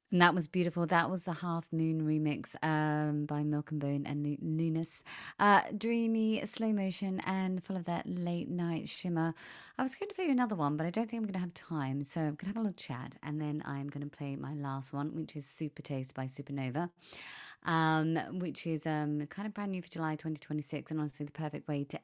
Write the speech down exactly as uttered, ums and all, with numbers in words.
And that was beautiful. That was the Half Moon remix um, by Milk and Bone and Nu- Nunes. Uh, dreamy, slow motion, and full of that late night shimmer. I was going to play you another one, but I don't think I'm going to have time. So I'm going to have a little chat, and then I'm going to play my last one, which is Super Taste by Supernova, um, which is um, kind of brand new for July twenty twenty-six, and honestly the perfect way to